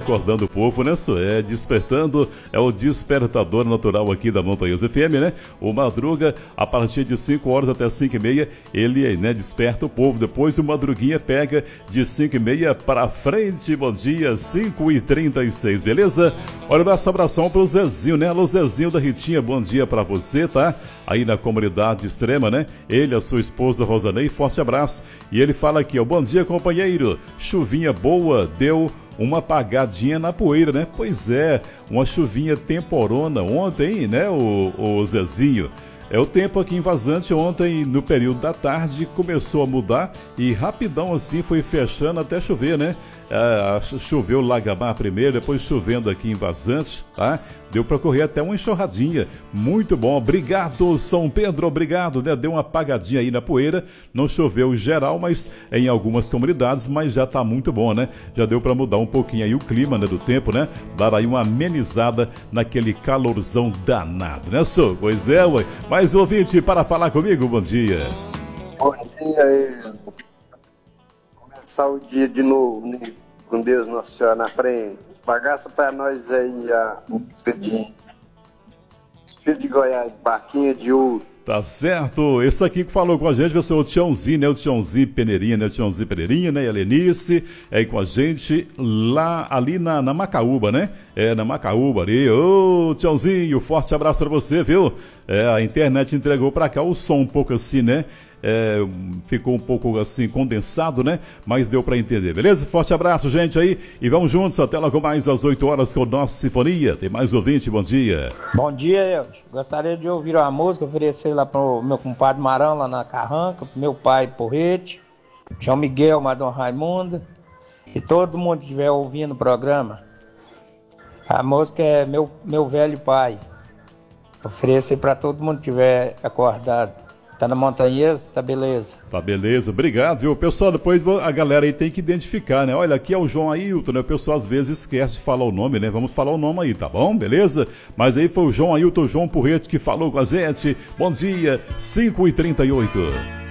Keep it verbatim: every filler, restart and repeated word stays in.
acordando o povo, né, só é despertando, é o despertador natural aqui da Montanhoso F M, né? O Madruga, a partir de cinco horas até cinco e meia, ele, né, desperta o povo. Depois o Madruguinha pega de cinco e meia para frente. Bom dia, cinco e trinta e seis, beleza? Olha o nosso abração pro Zezinho, né? Alô, Zezinho da Ritinha, bom dia para você, tá? Aí na comunidade extrema, né? Ele, a sua esposa Rosanei, forte abraço. E ele fala aqui, ó, bom dia, companheiro. Chuvinha boa, deu uma apagadinha na poeira, né? Pois é, uma chuvinha temporona ontem, né, o, o Zezinho? É o tempo aqui em Vazante ontem, no período da tarde, começou a mudar e rapidão assim foi fechando até chover, né? Ah, choveu Lagamar primeiro, depois chovendo aqui em Vazante, tá? Deu para correr até uma enxurradinha. Muito bom, obrigado São Pedro, obrigado, né? Deu uma apagadinha aí na poeira, não choveu em geral, mas em algumas comunidades, mas já tá muito bom, né? Já deu para mudar um pouquinho aí o clima, né, do tempo, né? Dar aí uma amenizada naquele calorzão danado, né, só? Pois é, ué. Mais um ouvinte para falar comigo, bom dia. Bom dia aí. Começar o dia de novo, né? Com Deus Nossa Senhora na frente. Bagaça pra nós aí a música de Filho de Goiás, Barquinha de Ouro. Tá certo, esse aqui que falou com a gente vai ser o Tiãozinho, né? O Tiãozinho Peneirinha, né? O Tiãozinho Peneirinha, né? E a Lenice é aí com a gente lá, ali na, na Macaúba, né? É, na Macaúba ali. Ô, Tiãozinho, forte abraço pra você, viu? É, a internet entregou pra cá o som um pouco assim, né? É, ficou um pouco assim condensado, né? Mas deu pra entender, beleza? Forte abraço, gente, aí. E vamos juntos até logo mais às oito horas com o nosso Sinfonia. Tem mais ouvinte, bom dia. Bom dia, eu gostaria de ouvir uma música, oferecer lá pro meu compadre Marão, lá na Carranca, pro meu pai Porrete, João Miguel, Madom Raimundo, e todo mundo que estiver ouvindo o programa. A música é Meu, meu Velho Pai. Oferecer para todo mundo que estiver acordado. Tá na Montanhesa, tá beleza. Tá beleza, obrigado, viu? Pessoal, depois a galera aí tem que identificar, né? Olha, aqui é o João Ailton, né? O pessoal às vezes esquece de falar o nome, né? Vamos falar o nome aí, tá bom? Beleza? Mas aí foi o João Ailton, João Porrete que falou com a gente. Bom dia, cinco e trinta e oito.